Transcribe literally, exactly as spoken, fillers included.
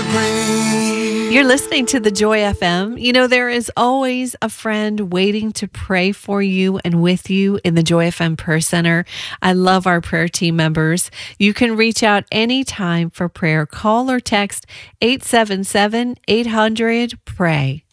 evergreen. You're listening to the Joy F M. You know, there is always a friend waiting to pray for you and with you in the Joy F M Prayer Center. I love our prayer team members. You can reach out anytime for prayer. Call or text eight seven seven, eight hundred, pray.